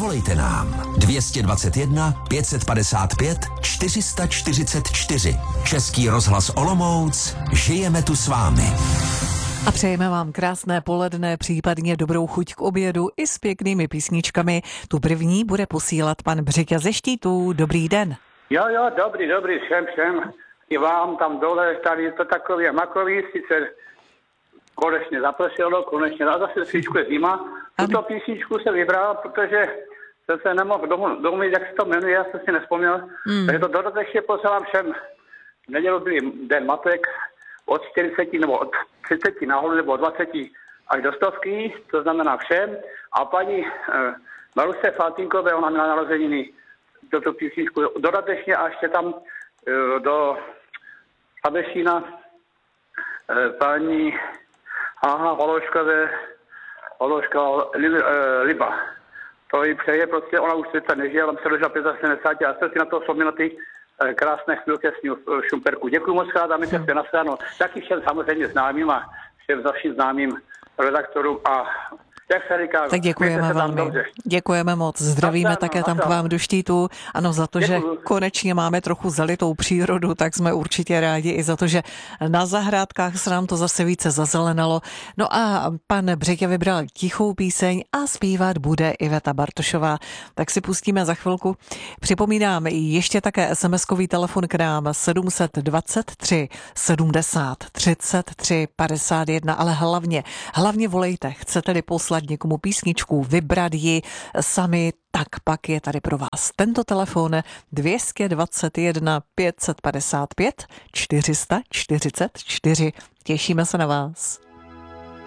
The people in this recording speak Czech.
Zavolejte nám 221 555 444. Český rozhlas Olomouc, žijeme tu s vámi. A přejeme vám krásné poledne, případně dobrou chuť k obědu i s pěknými písničkami. Tu první bude posílat pan Břeťa ze Štítů. Dobrý den. Jo, dobrý, všem. I vám tam dole, tady je to takový makový, sice konečně zapršelo, konečně zase příčku je zima. Tuto písničku se vybral, protože jsem se nemohl domluvit, jak se to jmenuje, já jsem si nespomněl. Takže to dodatečně posílám všem. V neděli byl den matek od 40 nebo od 30 nahoru nebo od 20 až do 100, to znamená všem. A paní Maruse Faltínkové, ona měla narozeniny, toto písničku dodatečně a ještě tam do Abešína paní Hološka Liba. To jí přeje, prostě ona už světa nežije, ale se dožila 75 a jsem si na to vzpomněl ty krásné chvílky s ní v Šumperku. Děkuji moc krát a my se na stranu. Taky všem samozřejmě známým a všem dalším známým redaktorům a jak se říká, tak děkujeme velmi. Děkujeme moc. Zdravíme také tam k vám do Štítu. Ano, za to, že konečně máme trochu zalitou přírodu, tak jsme určitě rádi i za to, že na zahrádkách se nám to zase více zazelenalo. No a pan Břeťa vybral tichou píseň a zpívat bude Iveta Bartošová. Tak si pustíme za chvilku. Připomínám ještě také SMS-kový telefon k nám 723 70 33 51, ale hlavně volejte. Chcete-li poslat někomu písničku, vybrat ji sami, tak pak je tady pro vás tento telefon 221 555 444. Těšíme se na vás.